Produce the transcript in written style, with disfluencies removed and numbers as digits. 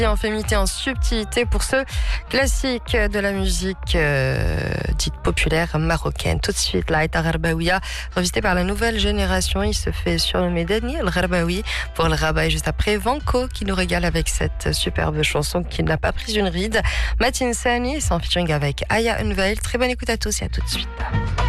En féminité, en subtilité pour ce classique de la musique dite populaire marocaine. Tout de suite, l'Aïta Gharbaouia, revisité par la nouvelle génération. Il se fait surnommer Daniel Gharbaoui pour le rabat. Et juste après, Vanko qui nous régale avec cette superbe chanson qui n'a pas pris une ride. Matin Sani, c'est en featuring avec Aya Unveil. Très bonne écoute à tous et à tout de suite.